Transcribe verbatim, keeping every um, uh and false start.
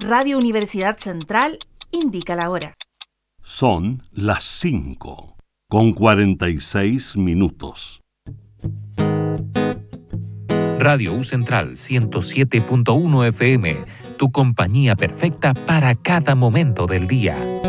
Radio Universidad Central indica la hora. Son las cinco, con cuarenta y seis minutos. Radio U Central ciento siete punto uno F M, tu compañía perfecta para cada momento del día.